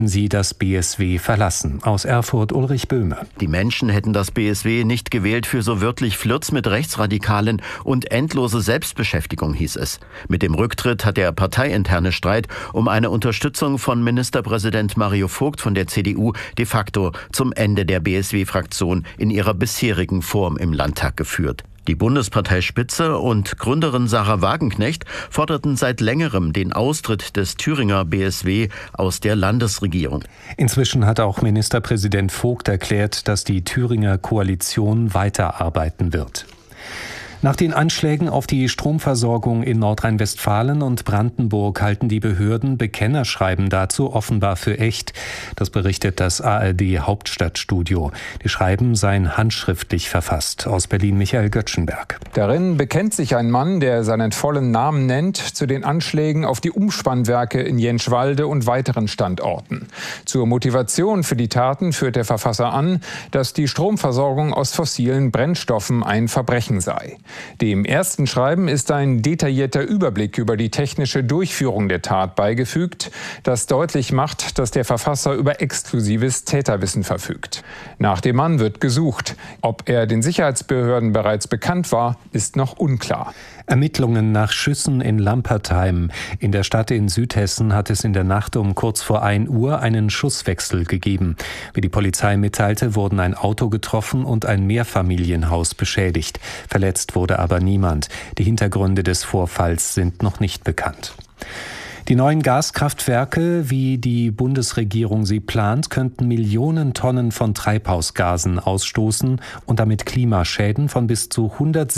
sie das BSW verlassen. Aus Erfurt Ulrich Böhme. Die Menschen hätten das BSW nicht gewählt für so wörtlich Flirts mit Rechtsradikalen und endlose Selbstbeschäftigung, hieß es. Mit dem Rücktritt hat der parteiinterne Streit um eine Unterstützung von Ministerpräsident Mario Vogt von der CDU de facto zum Ende der BSW-Fraktion in ihrer bisherigen Form im Landtag geführt. Die Bundesparteispitze und Gründerin Sarah Wagenknecht forderten seit längerem den Austritt des Thüringer BSW aus der Landesregierung. Inzwischen hat auch Ministerpräsident Vogt erklärt, dass die Thüringer Koalition weiterarbeiten wird. Nach den Anschlägen auf die Stromversorgung in Nordrhein-Westfalen und Brandenburg halten die Behörden Bekennerschreiben dazu offenbar für echt. Das berichtet das ARD Hauptstadtstudio. Die Schreiben seien handschriftlich verfasst. Aus Berlin Michael Göttschenberg. Darin bekennt sich ein Mann, der seinen vollen Namen nennt, zu den Anschlägen auf die Umspannwerke in Jenschwalde und weiteren Standorten. Zur Motivation für die Taten führt der Verfasser an, dass die Stromversorgung aus fossilen Brennstoffen ein Verbrechen sei. Dem ersten Schreiben ist ein detaillierter Überblick über die technische Durchführung der Tat beigefügt, das deutlich macht, dass der Verfasser über exklusives Täterwissen verfügt. Nach dem Mann wird gesucht. Ob er den Sicherheitsbehörden bereits bekannt war, ist noch unklar. Ermittlungen nach Schüssen in Lampertheim. In der Stadt in Südhessen hat es in der Nacht um kurz vor 1 Uhr einen Schusswechsel gegeben. Wie die Polizei mitteilte, wurden ein Auto getroffen und ein Mehrfamilienhaus beschädigt. Verletzt wurde aber niemand. Die Hintergründe des Vorfalls sind noch nicht bekannt. Die neuen Gaskraftwerke, wie die Bundesregierung sie plant, könnten Millionen Tonnen von Treibhausgasen ausstoßen und damit Klimaschäden von bis zu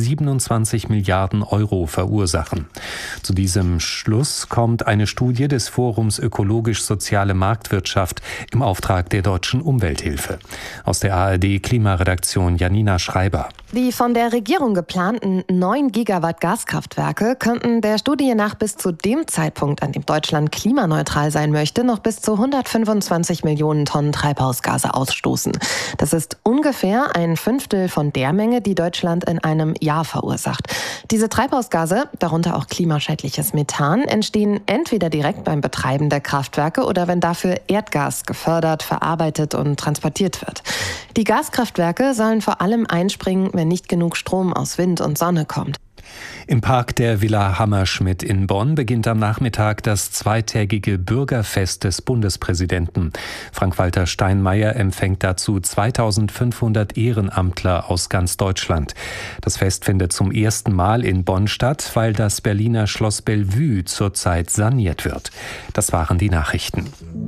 127 Milliarden Euro verursachen. Zu diesem Schluss kommt eine Studie des Forums Ökologisch-Soziale Marktwirtschaft im Auftrag der Deutschen Umwelthilfe. Aus der ARD-Klimaredaktion Janina Schreiber. Die von der Regierung geplanten 9 Gigawatt Gaskraftwerke könnten der Studie nach bis zu dem Zeitpunkt, an dem Deutschland klimaneutral sein möchte, noch bis zu 125 Millionen Tonnen Treibhausgase ausstoßen. Das ist ungefähr 1/5 von der Menge, die Deutschland in einem Jahr verursacht. Diese Treibhausgase, darunter auch klimaschädliches Methan, entstehen entweder direkt beim Betreiben der Kraftwerke oder wenn dafür Erdgas gefördert, verarbeitet und transportiert wird. Die Gaskraftwerke sollen vor allem einspringen, wenn nicht genug Strom aus Wind und Sonne kommt. Im Park der Villa Hammerschmidt in Bonn beginnt am Nachmittag das zweitägige Bürgerfest des Bundespräsidenten. Frank-Walter Steinmeier empfängt dazu 2500 Ehrenamtler aus ganz Deutschland. Das Fest findet zum ersten Mal in Bonn statt, weil das Berliner Schloss Bellevue zurzeit saniert wird. Das waren die Nachrichten.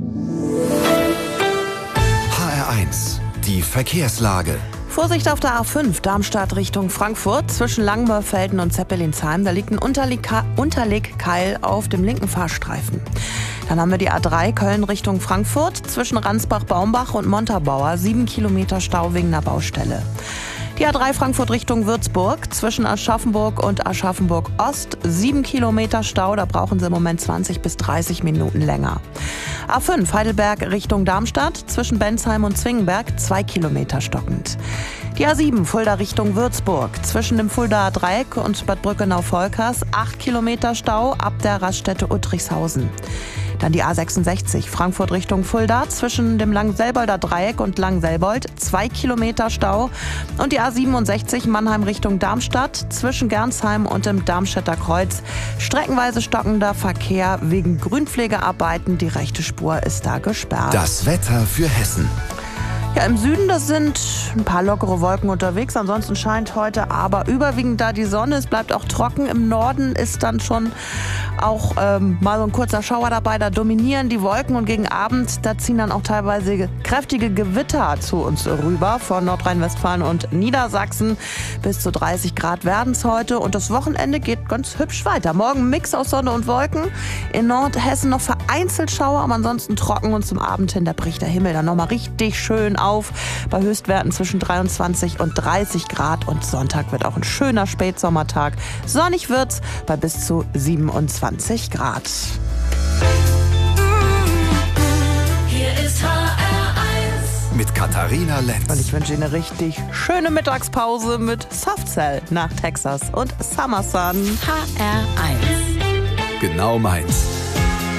HR1, die Verkehrslage. Vorsicht auf der A5 Darmstadt Richtung Frankfurt zwischen Langmörfelden und Zeppelinsheim. Da liegt ein Unterlegkeil auf dem linken Fahrstreifen. Dann haben wir die A3 Köln Richtung Frankfurt zwischen Ransbach-Baumbach und Montabaur. 7 Kilometer Stau wegen einer Baustelle. Die A3 Frankfurt Richtung Würzburg zwischen Aschaffenburg und Aschaffenburg-Ost. 7 Kilometer Stau, da brauchen Sie im Moment 20 bis 30 Minuten länger. A5 Heidelberg Richtung Darmstadt zwischen Bensheim und Zwingenberg. 2 Kilometer stockend. Die A7 Fulda Richtung Würzburg zwischen dem Fuldaer Dreieck und Bad Brückenau-Volkers. 8 Kilometer Stau ab der Raststätte Uttrichshausen. Dann die A66 Frankfurt Richtung Fulda zwischen dem Langselbolder Dreieck und Langselbold. 2 Kilometer Stau. Und die A67 Mannheim Richtung Darmstadt zwischen Gernsheim und dem Darmstädter Kreuz. Streckenweise stockender Verkehr wegen Grünpflegearbeiten. Die rechte Spur ist da gesperrt. Das Wetter für Hessen. Ja, im Süden, das sind ein paar lockere Wolken unterwegs. Ansonsten scheint heute aber überwiegend da die Sonne. Es bleibt auch trocken. Im Norden ist dann schon auch mal so ein kurzer Schauer dabei. Da dominieren die Wolken und gegen Abend, da ziehen dann auch teilweise kräftige Gewitter zu uns rüber. Von Nordrhein-Westfalen und Niedersachsen bis zu 30 Grad werden es heute. Und das Wochenende geht ganz hübsch weiter. Morgen ein Mix aus Sonne und Wolken. In Nordhessen noch vereinzelt Schauer, aber ansonsten trocken. Und zum Abend hin, da bricht der Himmel dann nochmal richtig schön auf. Bei Höchstwerten zwischen 23 und 30 Grad. Und Sonntag wird auch ein schöner Spätsommertag. Sonnig wird's bei bis zu 27 Grad. Hier ist HR1 mit Katharina Lenz. Und ich wünsche Ihnen eine richtig schöne Mittagspause mit Soft Cell nach Texas und Summer Sun. HR1 Genau meins.